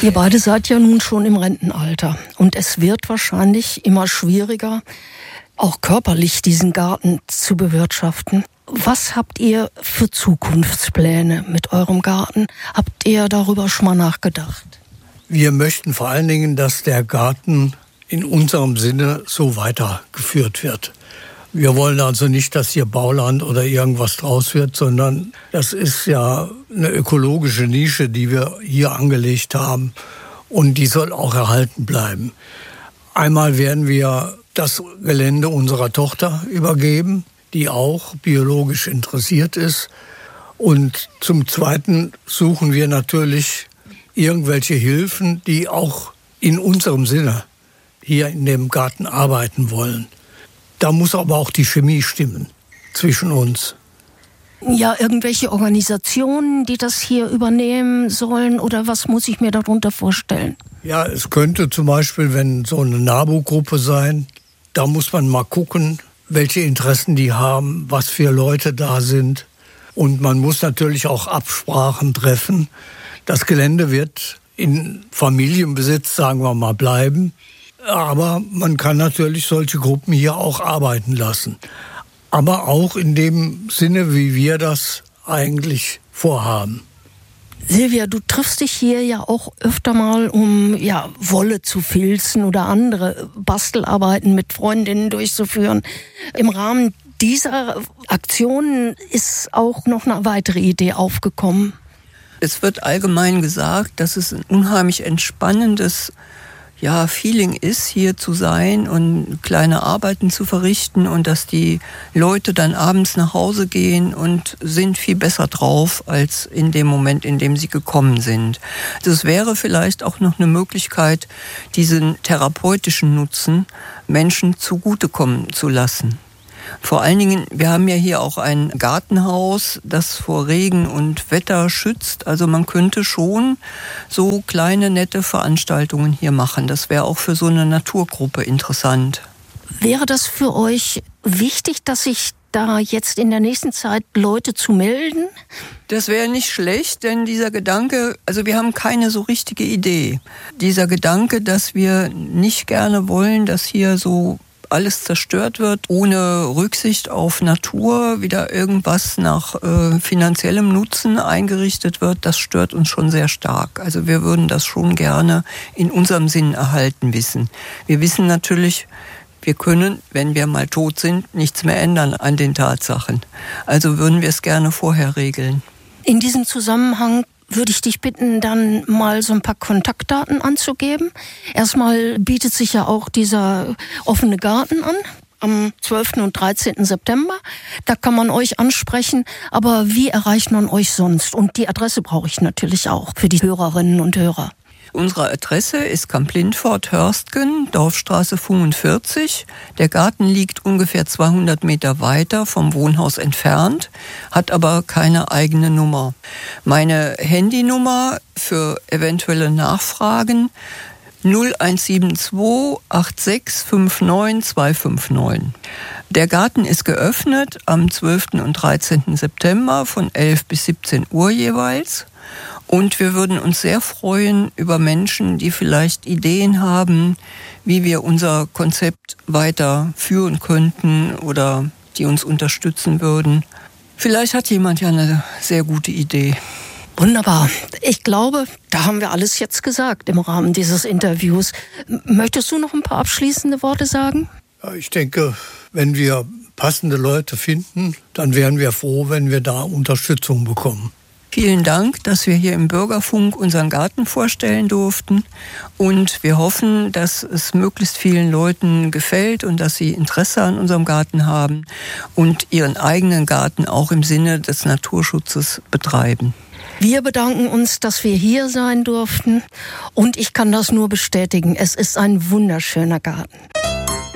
Ihr beide seid ja nun schon im Rentenalter und es wird wahrscheinlich immer schwieriger, auch körperlich diesen Garten zu bewirtschaften. Was habt ihr für Zukunftspläne mit eurem Garten? Habt ihr darüber schon mal nachgedacht? Wir möchten vor allen Dingen, dass der Garten in unserem Sinne so weitergeführt wird. Wir wollen also nicht, dass hier Bauland oder irgendwas draus wird, sondern das ist ja eine ökologische Nische, die wir hier angelegt haben und die soll auch erhalten bleiben. Einmal werden wir das Gelände unserer Tochter übergeben, die auch biologisch interessiert ist. Und zum Zweiten suchen wir natürlich irgendwelche Hilfen, die auch in unserem Sinne hier in dem Garten arbeiten wollen. Da muss aber auch die Chemie stimmen zwischen uns. Ja, irgendwelche Organisationen, die das hier übernehmen sollen, oder was muss ich mir darunter vorstellen? Ja, es könnte zum Beispiel, wenn so eine NABU-Gruppe sein, da muss man mal gucken, welche Interessen die haben, was für Leute da sind. Und man muss natürlich auch Absprachen treffen. Das Gelände wird in Familienbesitz, sagen wir mal, bleiben. Aber man kann natürlich solche Gruppen hier auch arbeiten lassen. Aber auch in dem Sinne, wie wir das eigentlich vorhaben. Silvia, du triffst dich hier ja auch öfter mal, um Wolle zu filzen oder andere Bastelarbeiten mit Freundinnen durchzuführen. Im Rahmen dieser Aktionen ist auch noch eine weitere Idee aufgekommen. Es wird allgemein gesagt, dass es ein unheimlich entspannendes Feeling ist, hier zu sein und kleine Arbeiten zu verrichten und dass die Leute dann abends nach Hause gehen und sind viel besser drauf als in dem Moment, in dem sie gekommen sind. Das wäre vielleicht auch noch eine Möglichkeit, diesen therapeutischen Nutzen Menschen zugutekommen zu lassen. Vor allen Dingen, wir haben ja hier auch ein Gartenhaus, das vor Regen und Wetter schützt. Also man könnte schon so kleine, nette Veranstaltungen hier machen. Das wäre auch für so eine Naturgruppe interessant. Wäre das für euch wichtig, dass sich da jetzt in der nächsten Zeit Leute zu melden? Das wäre nicht schlecht, denn dieser Gedanke, also wir haben keine so richtige Idee. Dieser Gedanke, dass wir nicht gerne wollen, dass hier so alles zerstört wird, ohne Rücksicht auf Natur, wieder irgendwas nach finanziellem Nutzen eingerichtet wird, das stört uns schon sehr stark. Also wir würden das schon gerne in unserem Sinn erhalten wissen. Wir wissen natürlich, wir können, wenn wir mal tot sind, nichts mehr ändern an den Tatsachen. Also würden wir es gerne vorher regeln. In diesem Zusammenhang würde ich dich bitten, dann mal so ein paar Kontaktdaten anzugeben. Erstmal bietet sich ja auch dieser offene Garten an, am 12. und 13. September. Da kann man euch ansprechen, aber wie erreicht man euch sonst? Und die Adresse brauche ich natürlich auch für die Hörerinnen und Hörer. Unsere Adresse ist Kamp-Lindfort-Hörstgen, Dorfstraße 45. Der Garten liegt ungefähr 200 Meter weiter vom Wohnhaus entfernt, hat aber keine eigene Nummer. Meine Handynummer für eventuelle Nachfragen 0172 86 59 259. Der Garten ist geöffnet am 12. und 13. September von 11 bis 17 Uhr jeweils. Und wir würden uns sehr freuen über Menschen, die vielleicht Ideen haben, wie wir unser Konzept weiterführen könnten oder die uns unterstützen würden. Vielleicht hat jemand ja eine sehr gute Idee. Wunderbar. Ich glaube, da haben wir alles jetzt gesagt im Rahmen dieses Interviews. Möchtest du noch ein paar abschließende Worte sagen? Ja, ich denke, wenn wir passende Leute finden, dann wären wir froh, wenn wir da Unterstützung bekommen. Vielen Dank, dass wir hier im Bürgerfunk unseren Garten vorstellen durften. Und wir hoffen, dass es möglichst vielen Leuten gefällt und dass sie Interesse an unserem Garten haben und ihren eigenen Garten auch im Sinne des Naturschutzes betreiben. Wir bedanken uns, dass wir hier sein durften. Und ich kann das nur bestätigen. Es ist ein wunderschöner Garten.